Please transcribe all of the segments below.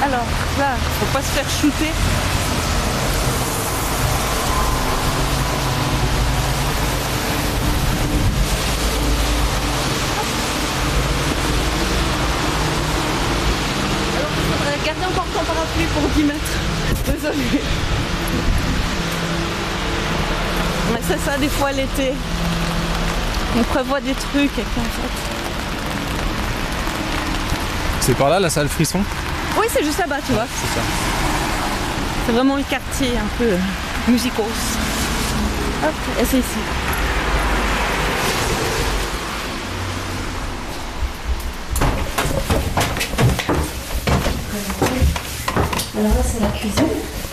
Alors là, faut pas se faire shooter. Alors, gardez encore ton parapluie pour 10 mètres. Désolée. Mais c'est ça des fois l'été. On prévoit des trucs et puis en fait... C'est par là la salle Frisson? Oui, c'est juste là-bas, tu vois. C'est ça. C'est vraiment le quartier un peu musicos. Hop, et c'est ici. Alors là, c'est la cuisine.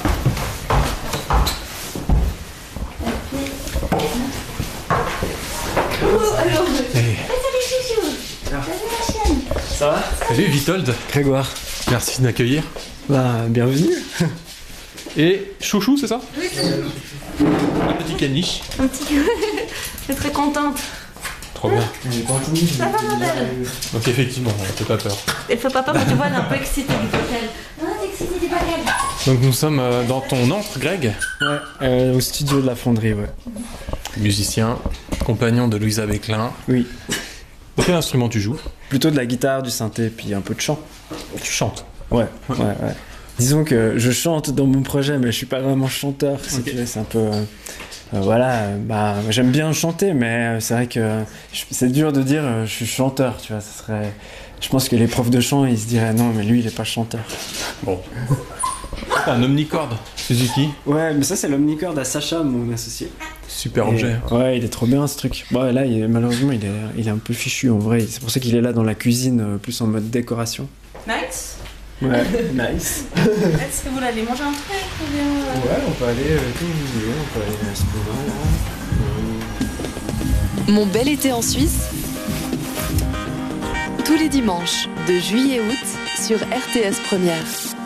Ça va? Salut Vitold. Grégoire. Merci de m'accueillir. Bah, bienvenue. Et Chouchou, c'est ça? Oui, c'est ça. Un petit caniche. Un petit... Je suis très contente. Trop bien. Ça va, ma belle? Donc effectivement, on fait pas peur. Elle fait pas peur, mais tu vois, elle est un peu excitée du cocktail. Ah, t'es excitée du cocktail. Donc nous sommes dans ton antre, Greg. Ouais, au studio de la fonderie, ouais. Musicien, compagnon de Louisa Béclin. Oui. Quel instrument tu joues? Plutôt de la guitare, du synthé, puis un peu de chant. Tu chantes. Ouais. Disons que je chante dans mon projet, mais je suis pas vraiment chanteur. Si tu veux, c'est un peu... bah, j'aime bien chanter, mais c'est vrai que c'est dur de dire je suis chanteur, tu vois. Ça serait... Je pense que les profs de chant, ils se diraient non, mais lui, il est pas chanteur. Bon. Un omnicorde, Suzuki. Ouais, mais ça, c'est l'omnicorde à Sacha, mon associé. Super Et, objet. ouais, il est trop bien ce truc. Bon, là, malheureusement, il est un peu fichu en vrai. C'est pour ça qu'il est là dans la cuisine, plus en mode décoration. Nice. Ouais, nice. Est-ce que vous allez manger un truc ou bien... Ouais, on peut aller tout vous voulez, on peut aller à ce moment-là. Mon bel été en Suisse, tous les dimanches de juillet-août sur RTS Première.